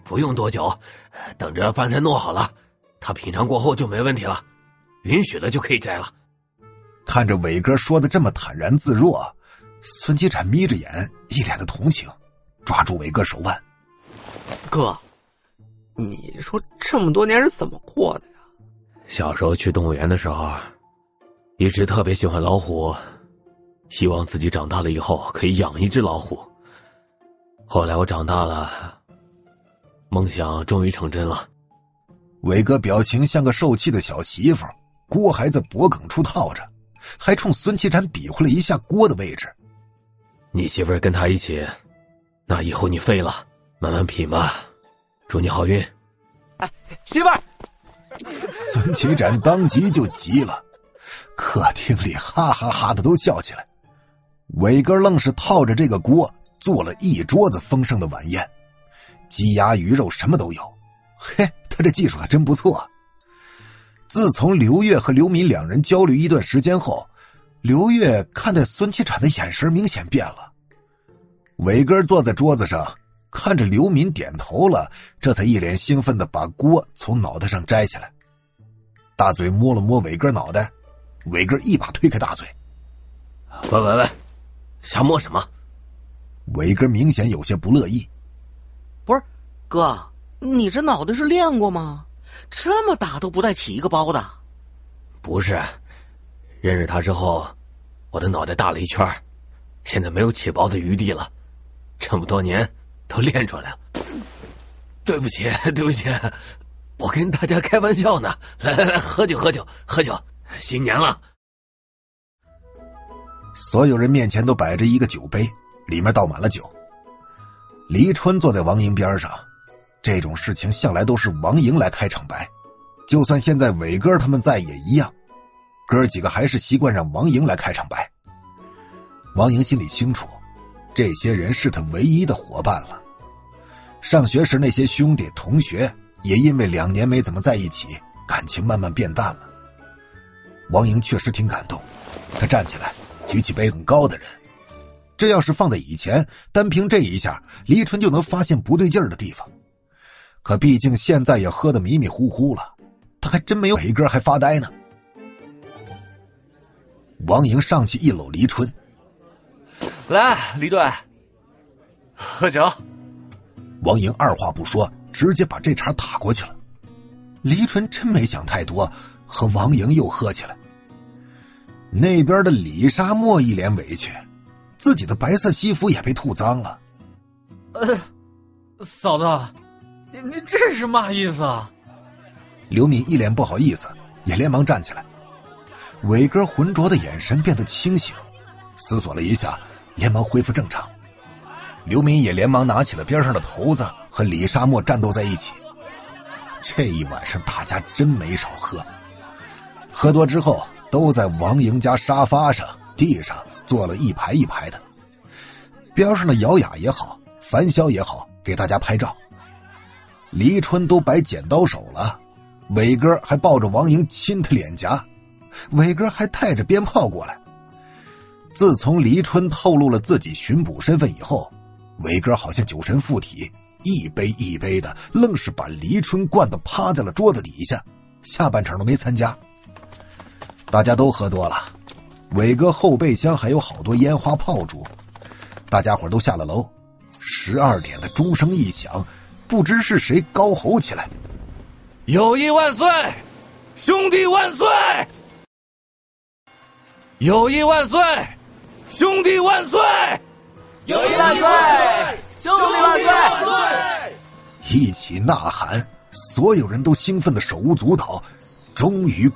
不用多久，等着饭菜弄好了，他品尝过后就没问题了，允许了就可以摘了。 看着伟哥说的这么坦然自若，孙七产眯着眼，一脸的同情，抓住伟哥手腕。 哥，你说这么多年是怎么过的呀？ 小时候去动物园的时候，一直特别喜欢老虎，希望自己长大了以后可以养一只老虎。后来我长大了，梦想终于成真了。 伟哥表情像个受气的小媳妇，锅还在脖梗处套着，还冲孙七产比划了一下锅的位置。 你媳妇儿跟他一起，那以后你废了，慢慢品吧，祝你好运。 哎，媳妇儿！ 孙七展当即就急了，客厅里哈哈哈的都笑起来。伟哥愣是套着这个锅做了一桌子丰盛的晚宴，鸡鸭鱼肉什么都有。嘿，他这技术还真不错。自从刘月和刘敏两人交流一段时间后，刘月看待孙七产的眼神明显变了。伟哥坐在桌子上，看着刘敏点头了，这才一脸兴奋地把锅从脑袋上摘下来。大嘴摸了摸伟哥脑袋，伟哥一把推开大嘴。 喂，瞎摸什么？ 伟哥明显有些不乐意。 不是，哥，你这脑袋是练过吗？这么大都不带起一个包的。 不是，认识他之后，我的脑袋大了一圈，现在没有起包的余地了，这么多年都练出来了。对不起，我跟大家开玩笑呢。来，喝酒，新年了。 所有人面前都摆着一个酒杯，里面倒满了酒。黎春坐在王莹边上，这种事情向来都是王莹来开场白，就算现在伟哥他们在也一样，哥几个还是习惯让王莹来开场白。王莹心里清楚，这些人是他唯一的伙伴了。上学时那些兄弟同学也因为2年没怎么在一起，感情慢慢变淡了。王莹确实挺感动，他站起来举起杯很高的人，这要是放在以前，单凭这一下，黎春就能发现不对劲儿的地方。可毕竟现在也喝得迷迷糊糊了，他还真没有伟哥还发呆呢。王莹上去一搂黎春， 来，黎队，喝酒。 王莹二话不说，直接把这茬打过去了。黎春真没想太多，和王莹又喝起来。那边的李沙漠一脸委屈，自己的白色西服也被吐脏了。 嫂子，你这是嘛意思啊？ 刘敏一脸不好意思，也连忙站起来。伟哥浑浊的眼神变得清醒，思索了一下，连忙恢复正常。刘敏也连忙拿起了边上的骰子，和李沙漠战斗在一起。这一晚上大家真没少喝，喝多之后都在王莹家沙发上、地上坐了一排一排的。边上的姚雅也好，樊潇也好，给大家拍照。黎春都摆剪刀手了，伟哥还抱着王莹亲他脸颊，伟哥还带着鞭炮过来。自从黎春透露了自己巡捕身份以后，伟哥好像酒神附体，一杯一杯的，愣是把黎春灌得趴在了桌子底下，下半场都没参加。大家都喝多了，伟哥后备箱还有好多烟花炮竹，大家伙都下了楼。12点的钟声一响，不知是谁高吼起来： 友谊万岁，兄弟万岁！友谊万岁，兄弟万岁！ 友谊万岁，兄弟万岁！ 一起呐喊，所有人都兴奋得手舞足蹈，终于